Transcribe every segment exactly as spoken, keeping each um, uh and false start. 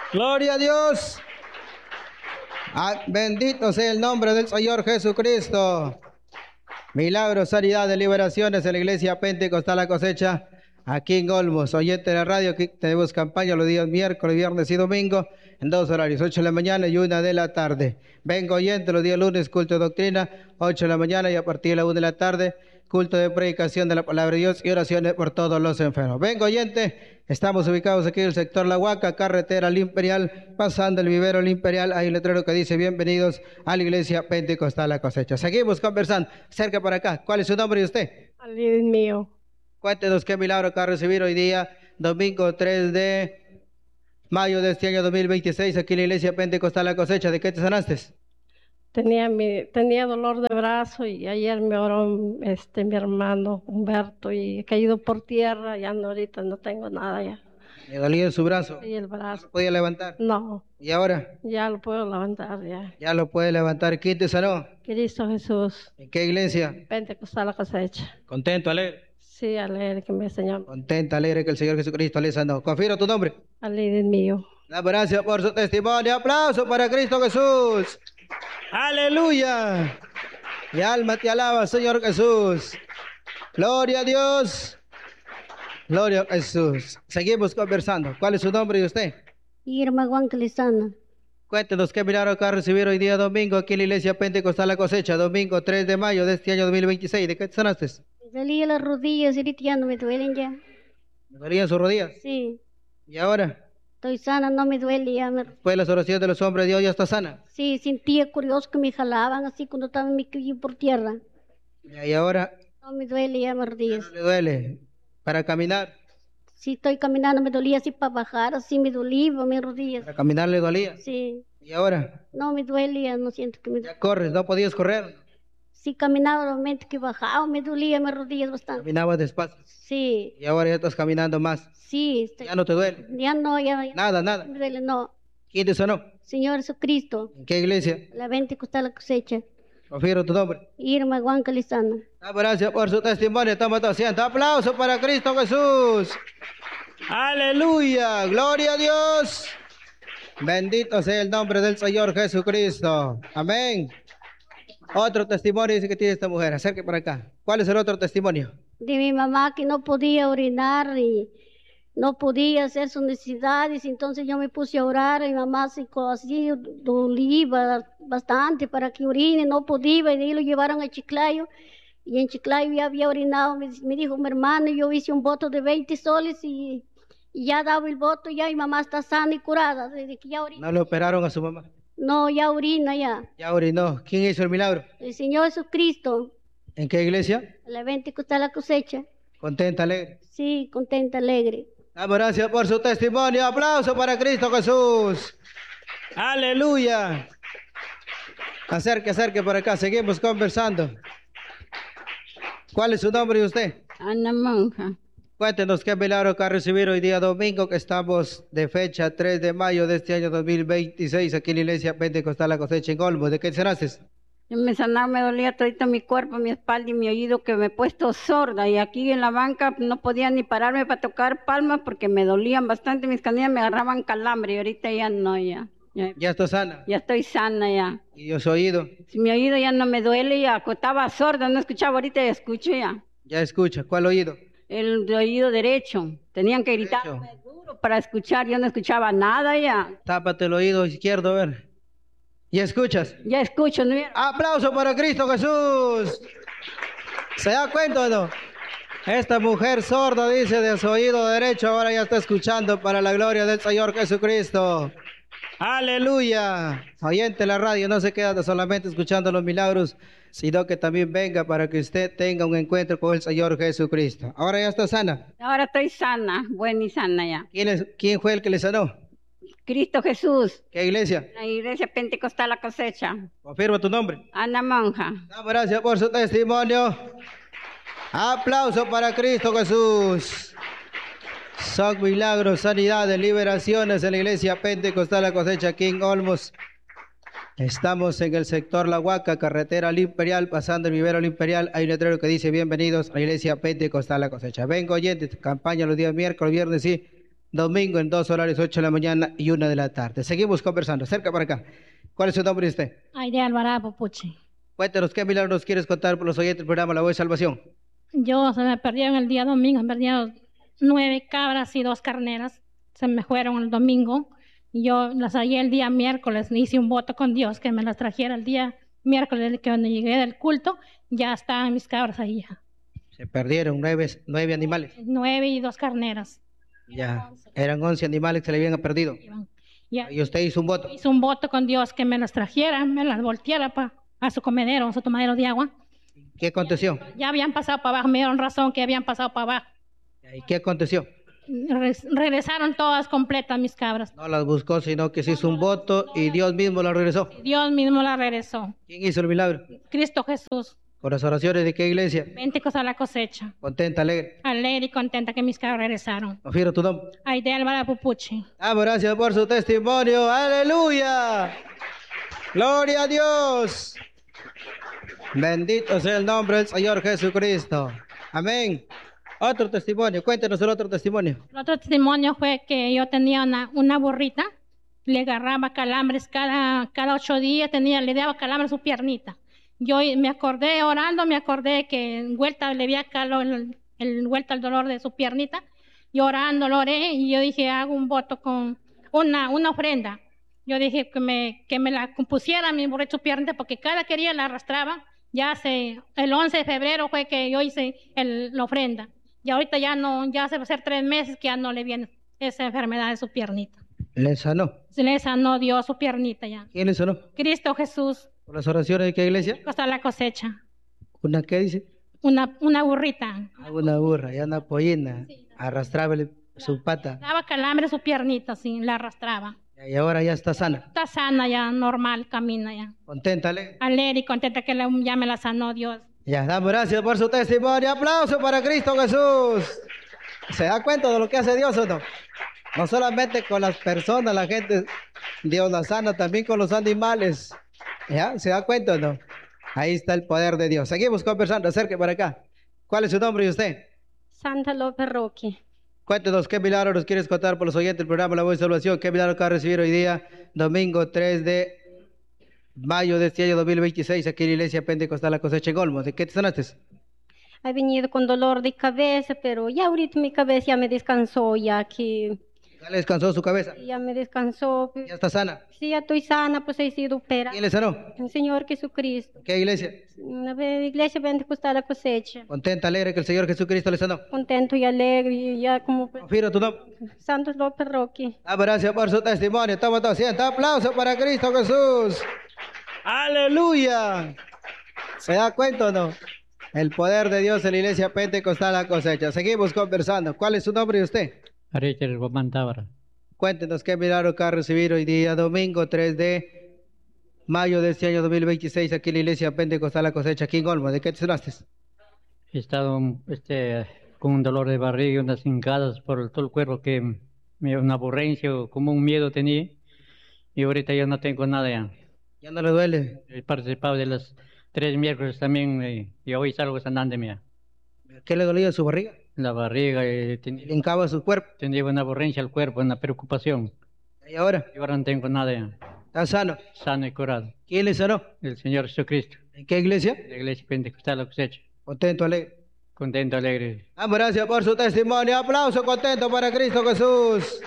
Gloria a Dios. Ah, bendito sea el nombre del Señor Jesucristo. Milagros, sanidad, liberaciones en la iglesia Pentecostal La Cosecha, aquí en Olmos. Oyente de la radio, aquí tenemos campaña los días miércoles, viernes y domingo, en dos horarios, ocho de la mañana y una de la tarde. Vengo oyente los días lunes, culto de doctrina, ocho de la mañana y a partir de la una de la tarde, culto de predicación de la palabra de Dios y oraciones por todos los enfermos. Vengo oyente, estamos ubicados aquí en el sector La Huaca, carretera al Imperial, pasando el vivero al Imperial, hay un letrero que dice bienvenidos a la iglesia Pentecostal La Cosecha. Seguimos conversando, cerca para acá. ¿Cuál es su nombre de usted? Dios mío. Cuéntenos qué milagro acaba de recibir hoy día, domingo tres de mayo de este año dos mil veintiséis, aquí en la iglesia Pentecostal La Cosecha. ¿De qué te sanaste? Tenía, mi, tenía dolor de brazo y ayer me oró este, mi hermano Humberto y he caído por tierra, ya no, ahorita no tengo nada ya. ¿Le dolía en su brazo? Y el brazo. ¿No podía levantar? No. ¿Y ahora? Ya lo puedo levantar ya. Ya lo puede levantar. ¿Quién te sanó? Cristo Jesús. ¿En qué iglesia? Pentecostal La Cosecha. ¿Contento, alegre? Sí, alegre que me enseñó. Contento, alegre que el Señor Jesucristo le sanó. Confirmo tu nombre. Alegre mío. Gracias por su testimonio. Aplauso para Cristo Jesús. Aleluya. Mi alma te alaba, Señor Jesús. Gloria a Dios. Gloria a Jesús. Seguimos conversando. ¿Cuál es su nombre y usted? Irma Juan Clisana. Cuéntenos qué milagro acaba de recibir hoy día domingo aquí en la iglesia Pentecostal La Cosecha, domingo tres de mayo de este año dos mil veintiséis. ¿De qué te sanaste? Me dolía las rodillas y ahorita ya no me duelen ya. ¿Me dolían sus rodillas? Sí. ¿Y ahora? Estoy sana, no me duele ya. Me... Después de las oraciones de los hombres de Dios ya está sana. Sí, sentía curioso que me jalaban así cuando estaba en mi cuello por tierra. ¿Y ahora? No me duele ya mis rodillas. ¿No le duele? ¿Para caminar? Sí, estoy caminando, me dolía así para bajar, así me dolía mis rodillas. ¿Para caminar le dolía? Sí. ¿Y ahora? No me duele ya, no siento que me duele. ¿Ya corres? ¿No podías correr? Sí, caminaba normalmente que bajaba, me dolía mis rodillas bastante. Caminabas despacio. Sí. ¿Y ahora ya estás caminando más? Sí. Estoy... ¿Ya no te duele? Ya no, ya, ya. Nada, nada. Me duele, no. ¿Quién te sanó? Señor Jesucristo. ¿En qué iglesia? La Pentecostal La Cosecha. Confirmo tu nombre. Irma Juan Calisana. Gracias por su testimonio. Toma tu asiento. Aplauso para Cristo Jesús. Aleluya. Gloria a Dios. Bendito sea el nombre del Señor Jesucristo. Amén. Otro testimonio dice que tiene esta mujer. Acerque para acá. ¿Cuál es el otro testimonio? De mi mamá que no podía orinar y no podía hacer sus necesidades. Entonces yo me puse a orar y mi mamá se así dolía bastante para que orine, no podía. Y de ahí lo llevaron a Chiclayo. Y en Chiclayo ya había orinado. Me, me dijo mi hermano, yo hice un voto de veinte soles y, y ya daba el voto. Ya mi mamá está sana y curada desde que ya orina. ¿No le operaron a su mamá? No, ya orina ya. Ya orinó. ¿Quién hizo el milagro? El Señor Jesucristo. ¿En qué iglesia? La Pentecostal La Cosecha. ¿Contenta, alegre? Sí, contenta, alegre. Damos gracias por su testimonio. Aplauso para Cristo Jesús. Aleluya. Acerque, acerque por acá. Seguimos conversando. ¿Cuál es su nombre y usted? Ana Monja. Cuéntenos qué milagro que ha recibido hoy día domingo, que estamos de fecha tres de mayo de este año dos mil veintiséis aquí en la iglesia Pentecostal La Cosecha en Olmos. ¿De qué sanaste? Yo me sanaba, me dolía todito mi cuerpo, mi espalda y mi oído, que me he puesto sorda. Y aquí en la banca no podía ni pararme para tocar palmas porque me dolían bastante mis canillas, me agarraban calambre. Y ahorita ya no, ya. Ya, ¿Ya está sana? ya estoy sana ya. ¿Y su oído? Si mi oído ya no me duele, ya estaba sorda, no escuchaba, ahorita ya escucho ya. Ya escucha. ¿Cuál oído? El oído derecho. Tenían que gritarme duro para escuchar, yo no escuchaba nada ya. Tápate el oído izquierdo, a ver. ¿Y escuchas? Ya escucho, ¿no? ¡Aplauso para Cristo Jesús! ¿Se da cuenta o no? Esta mujer sorda dice de su oído derecho, ahora ya está escuchando para la gloria del Señor Jesucristo. ¡Aleluya! Oyente de la radio no se queda solamente escuchando los milagros, sino que también venga para que usted tenga un encuentro con el Señor Jesucristo. Ahora ya está sana. Ahora estoy sana, buena y sana ya. ¿Quién, es, quién fue el que le sanó? Cristo Jesús. ¿Qué iglesia? La iglesia Pentecostal La Cosecha. Confirma tu nombre. Ana Monja. Damos gracias por su testimonio. Aplauso para Cristo Jesús. Son milagros, sanidades, liberaciones en la iglesia Pentecostal La Cosecha aquí en Olmos. Estamos en el sector La Huaca, carretera al Imperial, pasando el vivero al Imperial. Hay un letrero que dice bienvenidos a la iglesia Pentecostal La Cosecha. Vengo oyentes, campaña los días miércoles, viernes y domingo en dos horarios, ocho de la mañana y una de la tarde. Seguimos conversando. Cerca para acá. ¿Cuál es su nombre de usted? Aide Alvarado Puchi. Cuéntanos, ¿qué milagro nos quieres contar por los oyentes del programa La Voz de Salvación? Yo se me perdieron el día domingo, me perdieron nueve cabras y dos carneras. Se me fueron el domingo. Yo las hallé el día miércoles, hice un voto con Dios que me las trajera el día miércoles, que cuando llegué del culto, ya estaban mis cabras ahí ya. Se perdieron nueve, nueve animales. Nueve y dos carneras. Ya, eran once animales que se le habían perdido. Ya. Y usted hizo un voto. Hice un voto con Dios que me las trajera, me las volteara pa, a su comedero, a su tomadero de agua. ¿Qué aconteció? Ya habían pasado para abajo, me dieron razón que habían pasado para abajo. ¿Y qué aconteció? Re- regresaron todas completas mis cabras. No las buscó, sino que se hizo un voto y Dios mismo las regresó. Dios mismo las regresó. ¿Quién hizo el milagro? Cristo Jesús. Con las oraciones de qué iglesia. Pentecostal a la cosecha. Contenta, alegre. Alegre y contenta que mis cabras regresaron. Confío tu nombre. Aide Alvarado Pupuchi. Damos gracias por su testimonio. Aleluya. Gloria a Dios. Bendito sea el nombre del Señor Jesucristo. Amén. Otro testimonio. Cuéntenos el otro testimonio. El otro testimonio fue que yo tenía una, una burrita, le agarraba calambres cada, cada ocho días, tenía, le daba calambres a su piernita. Yo me acordé orando, me acordé que en vuelta le había calor, el, el vuelta al dolor de su piernita, y orando lo oré, y yo dije, hago un voto con una, una ofrenda. Yo dije que me, que me la compusiera mi burrita su piernita, porque cada que día la arrastraba. Ya hace, el once de febrero fue que yo hice el, la ofrenda. Y ahorita ya no, ya se va a hacer tres meses que ya no le viene esa enfermedad de su piernita. Le sanó. Se le sanó Dios su piernita ya. ¿Quién le sanó? Cristo Jesús, ¿Por las oraciones de qué iglesia? hasta la cosecha. ¿Una qué dice? Una, una burrita. Ah, una burra, ya una pollina. Arrastraba el- su pata. Daba calambre su piernita, sí, la arrastraba. Y ahora ya está sana. Está sana ya, normal, camina ya. Contenta, alegre. Alegre y contenta que la- ya me la sanó Dios. Ya, damos gracias por su testimonio. Aplauso para Cristo Jesús. ¿Se da cuenta de lo que hace Dios o no? No solamente con las personas, la gente, Dios la sana, también con los animales. ¿Ya? ¿Se da cuenta o no? Ahí está el poder de Dios. Seguimos conversando. Acerque para acá. ¿Cuál es su nombre y usted? Santa López Roque. Cuéntenos qué milagro nos quieres contar por los oyentes del programa La Voz de Salvación. ¿Qué milagro acaba de recibir hoy día, domingo tres de mayo de este año dos mil veintiséis, aquí en la iglesia Pentecostal La Cosecha en Olmos? ¿De qué te sanaste? He venido con dolor de cabeza, pero ya ahorita mi cabeza ya me descansó, ya que ¿Ya le descansó su cabeza? ya me descansó. ¿Ya está sana? Sí, ya estoy sana, pues he sido operada. ¿Quién le sanó? El Señor Jesucristo. ¿Qué iglesia? Una ve- iglesia Pentecostal a la cosecha. Contenta, alegre que el Señor Jesucristo le sanó. Contento y alegre, y ya como pues, Confiro tu nombre. Santos López Roque. Ah, gracias por su testimonio. Toma tu asiento. Aplauso para Cristo Jesús. Aleluya. ¿Se da cuenta o no? El poder de Dios en la iglesia Pentecostal La Cosecha. Seguimos conversando. ¿Cuál es su nombre y usted? Richard Román Tábara. Cuéntenos qué milagro que ha recibido hoy día, domingo tres de mayo de este año dos mil veintiséis, aquí en la iglesia Pentecostal La Cosecha, aquí en Olmo. ¿De qué te sanaste? He estado este, con un dolor de barriga y unas hincadas por todo el cuerpo que me, una aburrencia o como un miedo tenía. Y ahorita ya no tengo nada ya. ¿Ya no le duele? He participado de las tres miércoles también eh, y hoy salgo sanando ya. ¿Qué le dolía en su barriga? La barriga, eh, ¿Le tenía, hincaba su cuerpo? tenía una aburrencia al cuerpo, una preocupación. ¿Y ahora? Y ahora no tengo nada ya. ¿Está sano? Sano y curado. ¿Quién le sanó? El Señor Jesucristo. ¿En qué iglesia? La iglesia Pentecostal La Cosecha. Contento, alegre. Contento, alegre. Damos gracias por su testimonio. Aplauso contento para Cristo Jesús.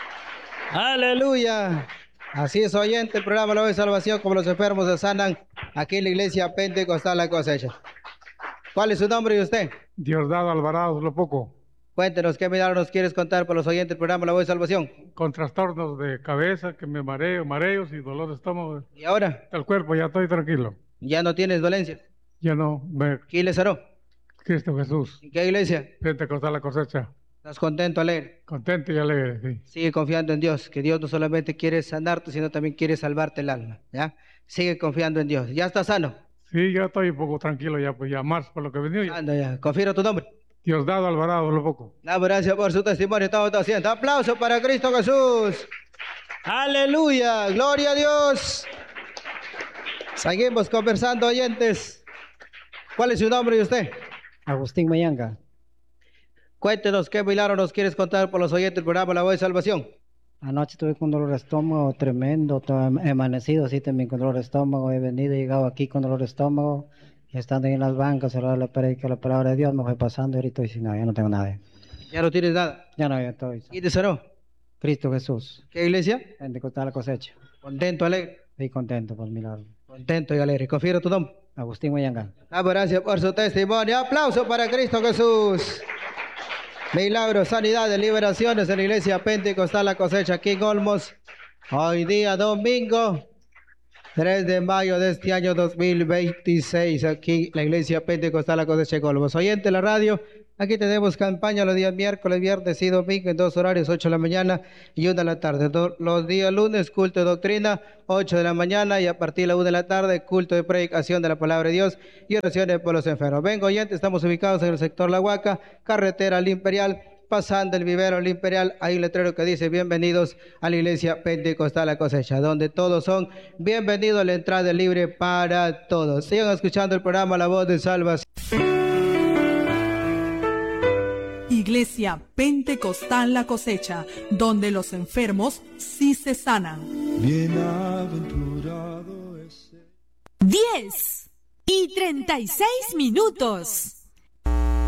Aleluya. Así es, oyente, el programa La Voz de Salvación, como los enfermos se sanan aquí en la iglesia Pentecostal La Cosecha. ¿Cuál es su nombre y usted? Diosdado Alvarado, lo poco, Cuéntenos qué milagro nos quieres contar por los oyentes del programa La Voz de Salvación. con trastornos de cabeza, que me mareo, mareos y dolor de estómago ¿Y ahora? del cuerpo, ya estoy tranquilo. ¿Ya no tienes dolencia? Ya no, me, ¿Quién le sanó? Cristo Jesús, ¿En qué iglesia? Pentecostal La Cosecha, ¿Estás contento, alegre? contento y alegre, sí. Sigue confiando en Dios, que Dios no solamente quiere sanarte, sino también quiere salvarte el alma, ¿ya? Sigue confiando en Dios. ¿Ya está sano? Sí, ya estoy un poco tranquilo ya, pues ya más por lo que he venido. Ya. Anda ya. Confirma tu nombre. Diosdado Alvarado, lo poco. Damos gracias por su testimonio. Estamos haciendo. Aplauso para Cristo Jesús. Aleluya. Gloria a Dios. Seguimos conversando, oyentes. ¿Cuál es su nombre y usted? Agustín Mayanga. Cuéntenos qué milagro nos quieres contar por los oyentes del programa La Voz de Salvación. Anoche estuve con dolor de estómago tremendo, to- he amanecido así también con dolor de estómago, he venido, he llegado aquí con dolor de estómago, y estando en las bancas, a la predica la palabra de Dios, me fue pasando y ahorita estoy sin nada, ya no tengo nada. Ya no tienes nada. Ya no, ya estoy. ¿Y te sanó? Cristo Jesús, ¿Qué iglesia? Pentecostal La Cosecha, Contento, alegre. estoy contento por el milagro. Contento y alegre. Confío tu nombre. Agustín Huayanga. Damos gracias por su testimonio. Aplauso para Cristo Jesús. Milagros, sanidades, liberaciones en la iglesia Pentecostal La Cosecha aquí en Olmos. Hoy día domingo, tres de mayo de este año dos mil veintiséis, aquí la iglesia Pentecostal La Cosecha en Olmos. Oyente de la radio, aquí tenemos campaña los días miércoles, viernes y domingo en dos horarios, ocho de la mañana y una de la tarde. Do- Los días lunes, culto de doctrina, ocho de la mañana y a partir de la una de la tarde, culto de predicación de la palabra de Dios y oraciones por los enfermos. Vengo oyente, estamos ubicados en el sector La Huaca, carretera al Imperial, pasando el vivero al Imperial, hay un letrero que dice bienvenidos a la iglesia Pentecostal La Cosecha, donde todos son bienvenidos, la entrada es libre para todos. Sigan escuchando el programa La Voz de Salvación. Iglesia Pentecostal La Cosecha, donde los enfermos sí se sanan. diez y treinta y seis minutos.